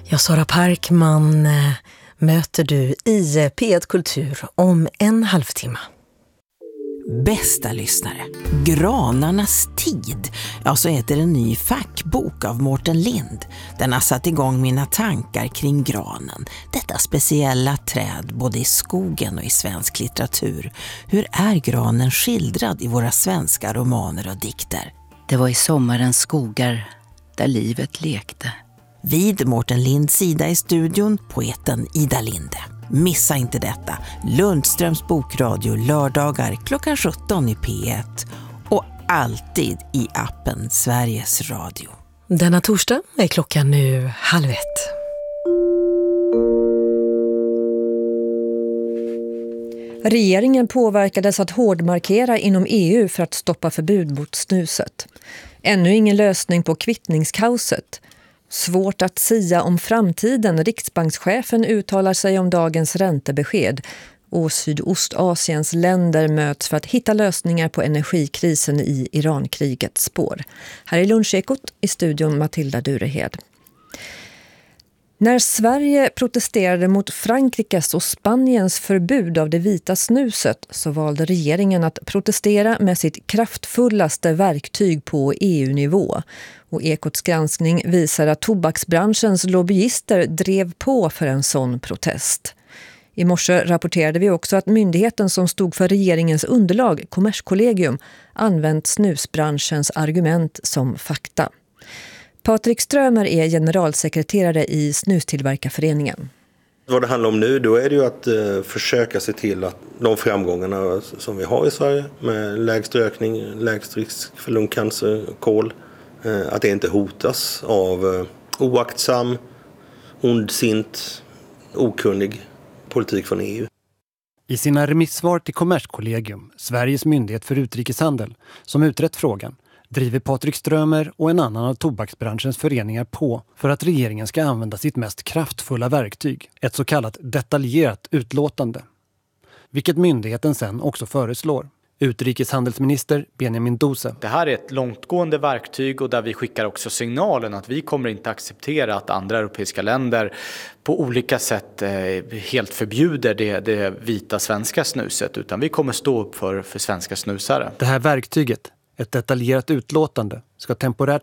Ja, Sara Parkman möter du i P1 Kultur om en halvtimme. Bästa lyssnare, Granarnas tid, ja så heter en ny fackbok av Mårten Lind. Den har satt igång mina tankar kring granen, detta speciella träd både i skogen och i svensk litteratur. Hur är granen skildrad i våra svenska romaner och dikter? Det var i sommarens skogar där livet lekte. Vid Mårten Linds sida i studion, poeten Ida Linde. Missa inte detta. Lundströms bokradio lördagar klockan 17 i P1 och alltid i appen Sveriges Radio. Denna torsdag är klockan nu 12:30. Regeringen påverkades att hårdmarkera inom EU för att stoppa förbud mot snuset. Ännu ingen lösning på kvittningskaoset. Svårt att sia om framtiden. Riksbankschefen uttalar sig om dagens räntebesked. Och Sydostasiens länder möts för att hitta lösningar på energikrisen i Irankrigets spår. Här är Lunchekot, i studion Matilda Durehed. När Sverige protesterade mot Frankrikes och Spaniens förbud av det vita snuset så valde regeringen att protestera med sitt kraftfullaste verktyg på EU-nivå. Och Ekots granskning visar att tobaksbranschens lobbyister drev på för en sån protest. I morse rapporterade vi också att myndigheten som stod för regeringens underlag, Kommerskollegium, använt snusbranschens argument som fakta. Patrik Strömer är generalsekreterare i Snustillverkarföreningen. Vad det handlar om nu då är det ju att försöka se till att de framgångarna som vi har i Sverige med lägst rökning, lägst risk för lungcancer, kol, att det inte hotas av oaktsam, ondsint, okunnig politik från EU. I sina remissvar till Kommerskollegium, Sveriges myndighet för utrikeshandel, som utrett frågan, driver Patrik Strömer och en annan av tobaksbranschens föreningar på för att regeringen ska använda sitt mest kraftfulla verktyg, ett så kallat detaljerat utlåtande. Vilket myndigheten sen också föreslår. Utrikeshandelsminister Benjamin Duse. Det här är ett långtgående verktyg och där vi skickar också signalen att vi kommer inte acceptera att andra europeiska länder på olika sätt helt förbjuder det vita svenska snuset, utan vi kommer stå upp för svenska snusare. Det här verktyget, ett detaljerat utlåtande, ska temporärt